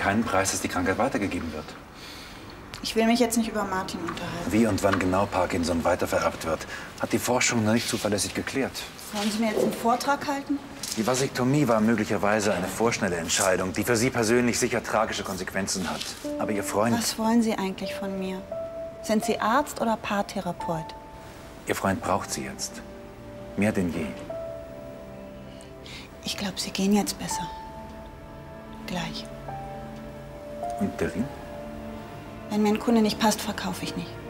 keinen Preis, dass die Krankheit weitergegeben wird. Ich will mich jetzt nicht über Martin unterhalten. Wie und wann genau Parkinson weitervererbt wird, hat die Forschung noch nicht zuverlässig geklärt. Wollen Sie mir jetzt einen Vortrag halten? Die Vasektomie war möglicherweise eine vorschnelle Entscheidung, die für Sie persönlich sicher tragische Konsequenzen hat. Aber Ihr Freund... Was wollen Sie eigentlich von mir? Sind Sie Arzt oder Paartherapeut? Ihr Freund braucht Sie jetzt. Mehr denn je. Ich glaube, Sie gehen jetzt besser. Gleich. Und Delvin? Wenn mir ein Kunde nicht passt, verkaufe ich nicht.